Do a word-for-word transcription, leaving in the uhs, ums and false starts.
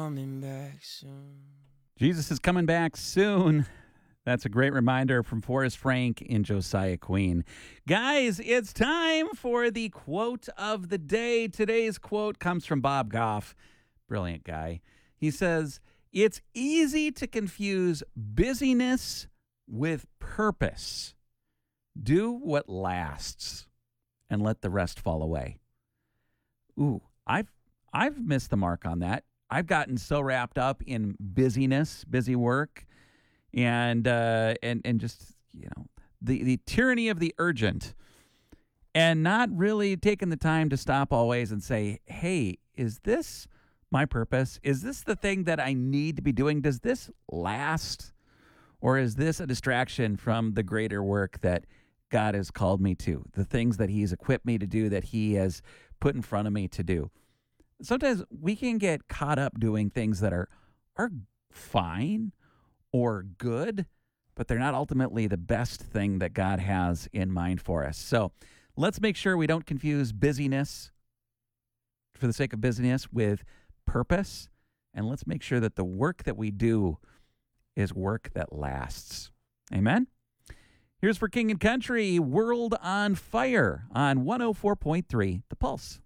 coming back soon. Jesus is coming back soon. That's a great reminder from Forrest Frank and Josiah Queen. Guys, it's time for the quote of the day. Today's quote comes from Bob Goff. Brilliant guy. He says, "It's easy to confuse busyness with purpose. Do what lasts and let the rest fall away." Ooh, I've I've missed the mark on that. I've gotten so wrapped up in busyness, busy work, and uh, and and just, you know, the, the tyranny of the urgent, and not really taking the time to stop always and say, hey, is this my purpose? Is this the thing that I need to be doing? Does this last? Or is this a distraction from the greater work that God has called me to, the things that he's equipped me to do, that he has put in front of me to do? Sometimes we can get caught up doing things that are are fine or good, but they're not ultimately the best thing that God has in mind for us. So let's make sure we don't confuse busyness for the sake of busyness with purpose, and let's make sure that the work that we do is work that lasts. Amen? Here's for King and Country, World on Fire on one oh four point three, The Pulse.